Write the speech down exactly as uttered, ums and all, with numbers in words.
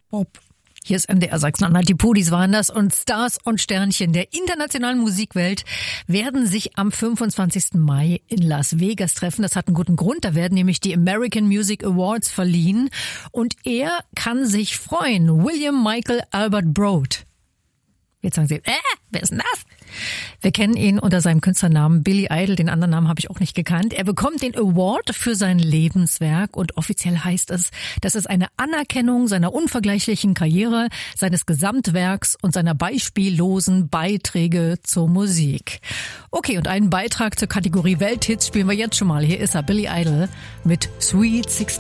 Bob. Hier ist M D R Sachsen-Anhalt, die Pudis waren das und Stars und Sternchen der internationalen Musikwelt werden sich am fünfundzwanzigsten Mai in Las Vegas treffen. Das hat einen guten Grund, da werden nämlich die American Music Awards verliehen und er kann sich freuen. William Michael Albert Broad. Jetzt sagen Sie, äh, wer ist denn das? Wir kennen ihn unter seinem Künstlernamen Billy Idol, den anderen Namen habe ich auch nicht gekannt. Er bekommt den Award für sein Lebenswerk und offiziell heißt es, das ist eine Anerkennung seiner unvergleichlichen Karriere, seines Gesamtwerks und seiner beispiellosen Beiträge zur Musik. Okay, und einen Beitrag zur Kategorie Welthits spielen wir jetzt schon mal. Hier ist er, Billy Idol mit Sweet sixteen.